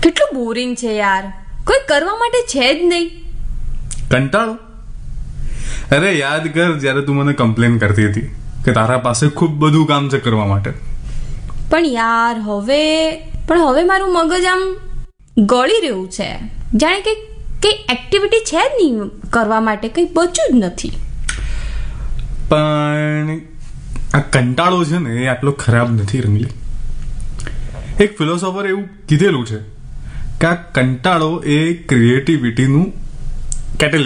કેટલું બોરિંગ છે યાર, કોઈ કરવા માટે છે જ નહીં. કંટાળો? અરે યાદ કર જ્યારે તું મને કમ્પ્લેન કરતી હતી કે તારા પાસે ખૂબ બધું કામ છે કરવા માટે. પણ યાર હવે મારું મગજ આમ ગળી રહ્યું છે, જાણે કે કઈ એક્ટિવિટી છે જ નહીં કરવા માટે, કઈ બચ્યું જ નથી. પણ આ કંટાળો છે ને એ આટલો ખરાબ નથી રંગલી. એક ફિલોસોફર એવું કીધેલું છે કે આ કંટાળો એ ક્રિએટિવિટીનું